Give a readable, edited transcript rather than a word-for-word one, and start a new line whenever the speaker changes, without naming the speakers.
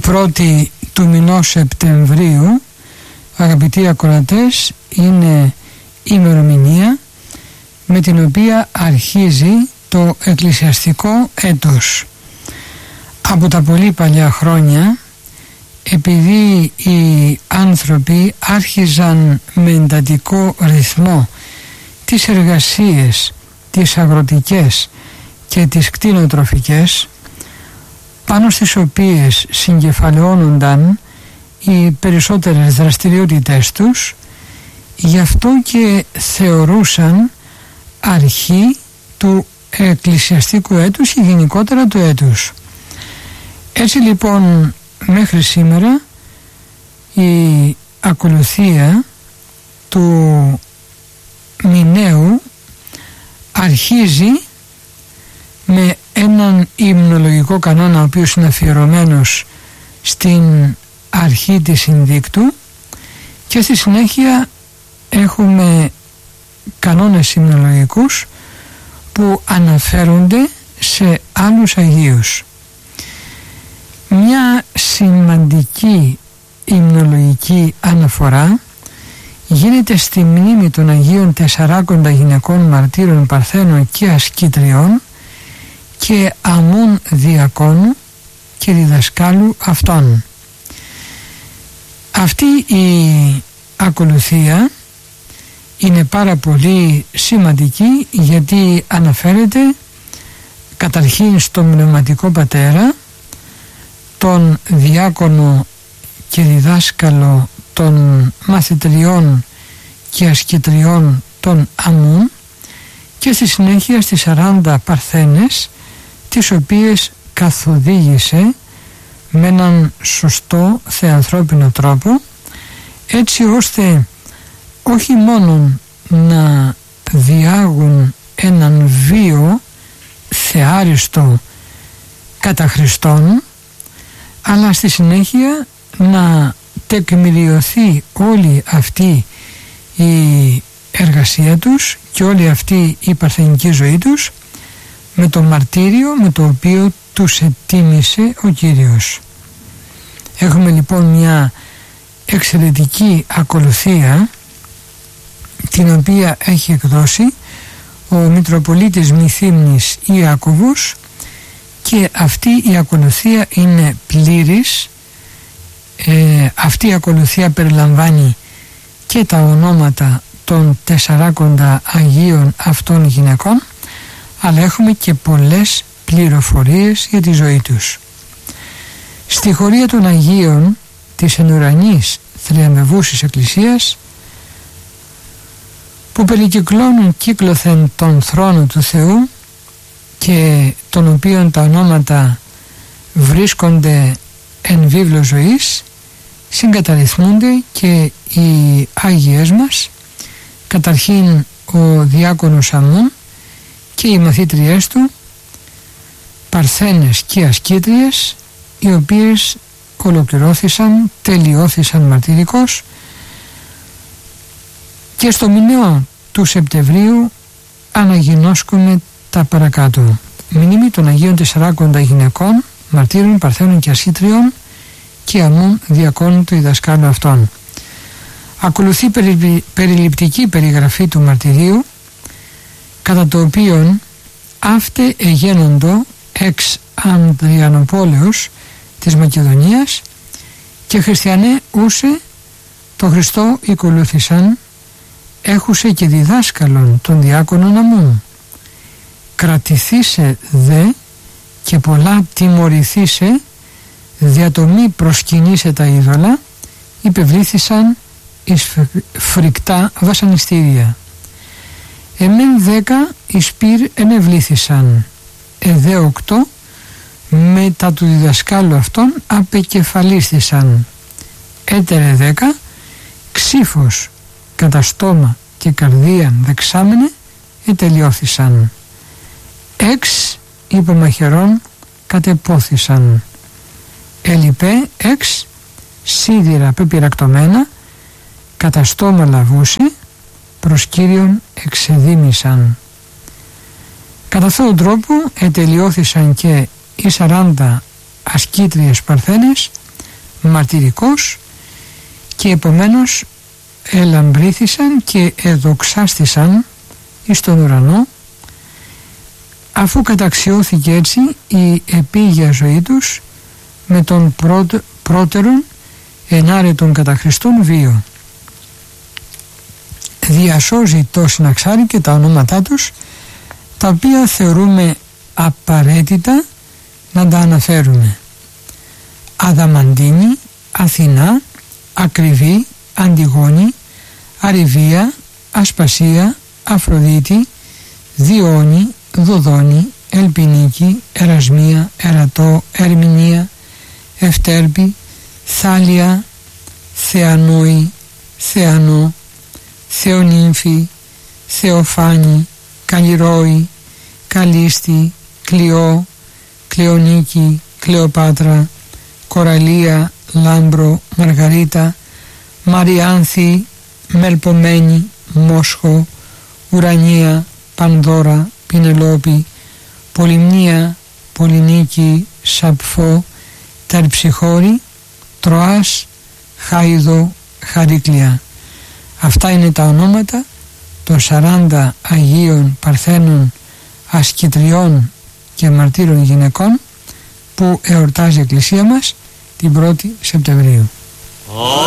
1η του μηνός Σεπτεμβρίου, αγαπητοί ακροατές, είναι ημερομηνία με την οποία αρχίζει το εκκλησιαστικό έτος. Από τα πολύ παλιά χρόνια, επειδή οι άνθρωποι άρχιζαν με εντατικό ρυθμό τις εργασίες, τις αγροτικές και τις κτηνοτροφικές, πάνω στις οποίες συγκεφαλαιώνονταν οι περισσότερες δραστηριότητες τους, γι' αυτό και θεωρούσαν αρχή του εκκλησιαστικού έτους και γενικότερα του έτους. Έτσι λοιπόν μέχρι σήμερα η ακολουθία του μηναίου αρχίζει με έναν υμνολογικό κανόνα, ο οποίος είναι αφιερωμένος στην αρχή της συνδίκτου, και στη συνέχεια έχουμε κανόνες υμνολογικούς που αναφέρονται σε άλλους Αγίους. Μια σημαντική υμνολογική αναφορά γίνεται στη μνήμη των Αγίων Τεσσαράκοντα γυναικών μαρτύρων Παρθένων και ασκήτριων και αμών διακόνου και διδασκάλου αυτών. Αυτή η ακολουθία είναι πάρα πολύ σημαντική, γιατί αναφέρεται καταρχήν στον πνευματικό πατέρα, τον διάκονο και διδάσκαλο των μαθητριών και ασκητριών των αμμών, και στη συνέχεια στις 40 παρθένες, τις οποίες καθοδήγησε με έναν σωστό θεανθρώπινο τρόπο, έτσι ώστε όχι μόνο να διάγουν έναν βίο θεάριστο κατά Χριστόν, αλλά στη συνέχεια να τεκμηριωθεί όλη αυτή η εργασία τους και όλη αυτή η παρθενική ζωή τους με το μαρτύριο με το οποίο τους ετίμησε ο Κύριος. Έχουμε λοιπόν μια εξαιρετική ακολουθία, την οποία έχει εκδώσει ο Μητροπολίτης Μυθύμνης Ιάκωβος, και αυτή η ακολουθία είναι πλήρης. Αυτή η ακολουθία περιλαμβάνει και τα ονόματα των Τεσσαράκοντα Αγίων αυτών γυναικών, αλλά έχουμε και πολλές πληροφορίες για τη ζωή τους. Στη χωρία των Αγίων της ενουρανής θριαμβεύουσης Εκκλησίας, που περικυκλώνουν κύκλωθεν τον θρόνο του Θεού και των οποίων τα ονόματα βρίσκονται εν βίβλο ζωής, συγκαταριθμούνται και οι Άγιες μας, καταρχήν ο διάκονος Αμμών και οι μαθήτριές του, παρθένες και ασκήτριες, οι οποίες ολοκληρώθησαν, τελειώθησαν μαρτυρικώς, και στο μηναίο του Σεπτεμβρίου αναγινώσκουμε τα παρακάτω. Μνήμη των Αγίων Τεσσαράκοντα γυναικών, μαρτύρων, παρθένων και ασκήτριων και αμμών διακόνου του διδασκάλου αυτών. Ακολουθεί περιληπτική περιγραφή του μαρτυρίου, κατά το οποίον αύτε εγένοντο εξ Ανδριανοπόλεως της Μακεδονίας και χριστιανέ ούσε το Χριστό οικολούθησαν, έχουσε και διδάσκαλον των διάκονων αμμών. Κρατηθήσε δε και πολλά τιμωρηθήσε, δια το μη προσκυνήσε τα είδωλα, υπευλήθησαν εις φρικτά βασανιστήρια. Εμέν 10 εις πυρ ενευλήθησαν, εδέ 8 μετά του διδασκάλου αυτών απεκεφαλίστησαν. Έτερε 10 ξύφος κατά στόμα και καρδία δεξάμενε ετελειώθησαν. 6 υπομαχαιρών κατεπόθησαν. Ελιπέ 6 σίδηρα πεπειρακτωμένα κατά στόμα λαβούσι προς Κύριον εξεδίμησαν. Κατά αυτόν τον τρόπο ετελειώθησαν και οι 40 ασκήτριες παρθένες, μαρτυρικός και επομένως ελαμπρήθησαν και εδοξάστησαν εις τον ουρανό, αφού καταξιώθηκε έτσι η επίγεια ζωή τους με τον πρώτερον ενάρετον κατά Χριστόν βίο. Διασώζει το συναξάρι και τα ονόματά τους, τα οποία θεωρούμε απαραίτητα να τα αναφέρουμε. Αδαμαντίνη, Αθηνά, Ακριβή, Αντιγόνη, Αριβία, Ασπασία, Αφροδίτη, Διόνη, Δοδόνη, Ελπινίκη, Ερασμία, Ερατό, Ερμηνεία, Ευτέρπη, Θάλια, Θεανόη, Θεανό, Θεονύμφη, Θεοφάνη, Καλλιρόη, Καλίστη, Κλειό, Κλεονίκη, Κλεοπάτρα, Κοραλία, Λάμπρο, Μαργαρίτα, Μαριάνθη, Μελπομένη, Μόσχο, Ουρανία, Πανδώρα, Πινελόπη, Πολυμνία, Πολυνίκη, Σαπφό, Τερψυχώρη, Τροάς, Χάιδο, Χαρίκλια. Αυτά είναι τα ονόματα των 40 Αγίων Παρθένων ασκητριών και μαρτύρων γυναικών που εορτάζει η Εκκλησία μας την 1η Σεπτεμβρίου.